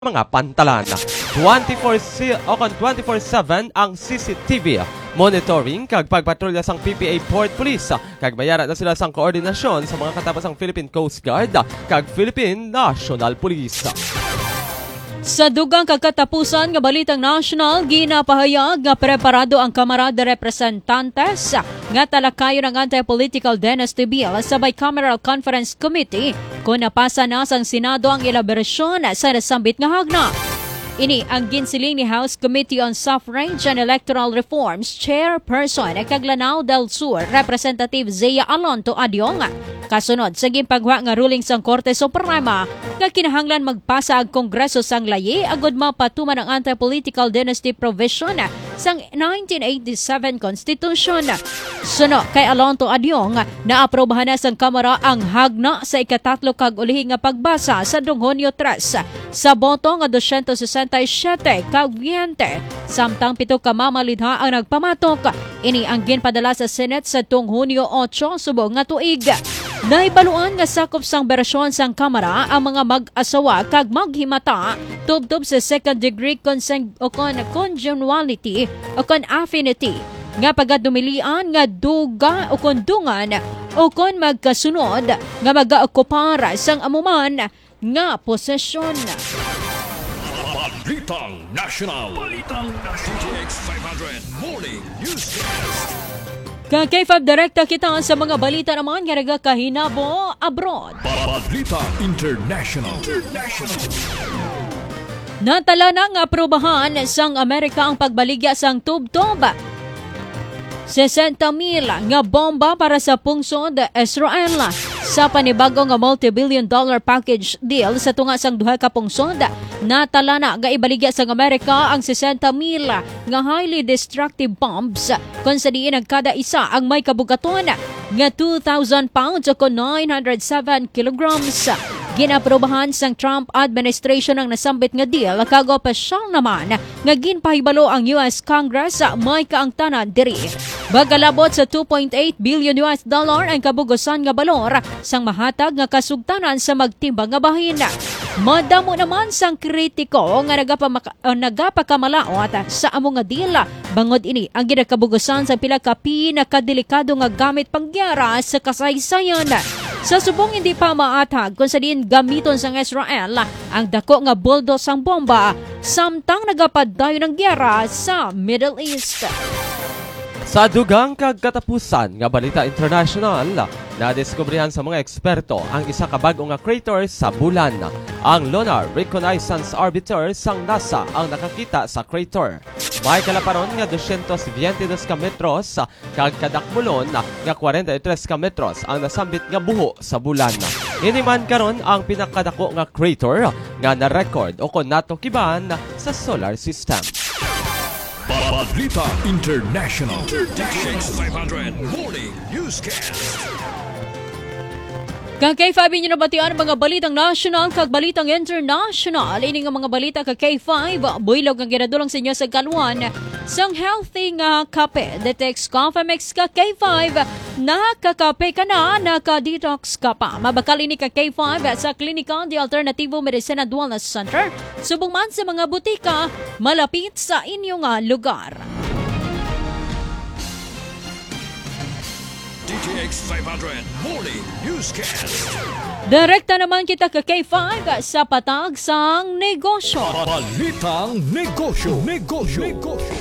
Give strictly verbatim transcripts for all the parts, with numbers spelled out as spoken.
mga pantalan. twenty-four o kon twenty-four seven ang C C T V monitoring kag pagpatrolya sang P P A Port Police kag mayara na sila sang koordinasyon sa mga katapasang Philippine Coast Guard kag Philippine National Police. Sa dugang kagkatapusan nga balitang national, ginapahayag nga preparado ang Kamara de Representantes nga talakayon ang Anti-Political Dynasty Bill sa Bicameral Conference Committee kung napasa na sang Senado ang elaborasyon sa nasambit nga hagna. Ini ang ginsiling ni House Committee on Suffrage and Electoral Reforms Chairperson ng Caglanao del Sur, Representative Zea Alonto Adiong. Kasunod sa ginpagwa nga ruling sang Korte Suprema nga kinahanglan magpasa ang Kongreso sang layi agud mapatuman ang Anti-Political Dynasty Provision sang nineteen eighty-seven Constitution. Suno kay Alonto Adiong, naaprobahan na sang Kamara ang hagna sa ikatatlo kag ulihi nga pagbasa sa dong Hunyo tres sa boto nga two sixty-seven ka biyente, samtang pito ka mamalidha ang nagpamatok. Ini ang ginpadala sa Senate sa tuong Hunyo eight subong nga tuig. Naibaluan nga sakop sang bersyon sang Kamara ang mga mag-asawa kag maghimata tubtob sa second degree consent o kon conjugality o kon affinity nga pagadumilian nga duga o kon dungan o kon magkasunod nga mag-aokupar sang amuman nga posesyon. Balitang National. Balitang National. D T X five hundred Morning Newscast. Kag K five direkta kita sa mga balita naman nga nagakahinabo abroad. Balita International. International. Natala na nga aprobahan sang Amerika ang pagbaligya sang tubtob sesenta mil nga bomba para sa pungsod Israel sa panibago nga multi-billion dollar package deal sa tunga sang duha ka pungsod. Natala na nga ibaligya sang Amerika ang sesenta mil nga highly destructive bombs kung sa diin ang kada isa ang may kabugaton nga two thousand pounds o nine hundred seven kilograms. Ginaprobahan sang Trump administration ang nasambit nga deal kag opisyal naman nga ginpahibalo ang U S Congress may kaangtanan diri. Bagalabot sa two point eight billion U S dollar ang kabugosan nga balor sang mahatag nga kasugtanan sa magtimbang nga bahin. Madamo naman sang kritiko nga nagapamaka, uh, nagapakamalaot sa amo nga deal. Bangod ini ang ginakabugosan sa pila ka pinakadelikado nga gamit pangyara sa kasaysayan. Sa subong hindi pa maatag kung sa diin gamiton sang Israel ang dako nga bulldoze sang bomba samtang nagapadayon ng gyera sa Middle East. Sa dugang kagkatapusan nga balita international, nadiskubrihan sa mga eksperto ang isa ka bag-o nga crater sa bulan. Ang Lunar Reconnaissance Orbiter sang NASA ang nakakita sa crater. May kalaparon nga two hundred twenty-two ka metros kag kadakmulon nga forty-three ka metros ang nasambit nga buho sa bulan. Ini man karon ang pinakadako nga crater nga na-record o kon natukiban sa solar system. Balita International. D T X five hundred Morning Newscast. Kag K five inyo nabatian mga balitang national kag balitang international. Ini nga mga balita kag K five, builog ang ginadulong sa inyo sa kaluan sang healthy nga kape. Detex Coffee Mix kag K five, nakakape ka na, naka-detox ka pa. Mabakal ini kag K five sa Clinical de Alternativo Medicine and Wellness Center. Subong man sa mga butika malapit sa inyong lugar. D T X five hundred Morning Newscast. Direkta naman kita ka K five sa patag sang negosyo. Balitang Negosyo. Negosyo. Negosyo.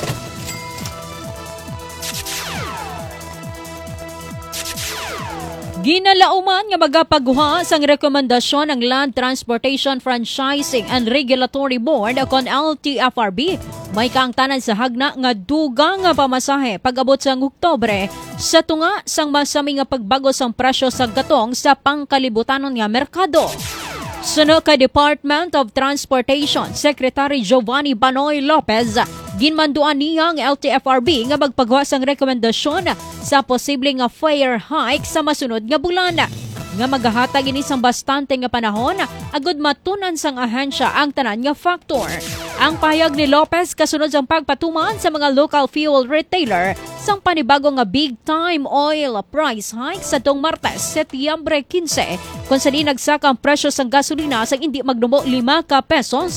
Ginalauman nga magapagguha sang rekomendasyon ng Land Transportation Franchising and Regulatory Board o kon L T F R B. May kaangtanan sa hagna nga dugang nga pamasahe pag-abot sang Oktubre sa tunga sang masami nga pagbago sang presyo sa gatong sa pangkalibutanon nga merkado. Suno kay Department of Transportation Secretary Giovanni Banoy Lopez, ginmanduan niya ang L T F R B nga magpagawa sang rekomendasyon sa posibleng nga fare hike sa masunod nga bulan. nga magahatag ini sang bastante nga panahon agud matunan sang ahensya ang tanan nga factor. Ang pahayag ni Lopez kasunod sang pagpatuman sa mga local fuel retailer sang panibago nga big time oil price hike sa tong Martes, Setyembre labing, kung saan nagsaka ang presyo sang gasolina sang hindi magdumo lima ka pesos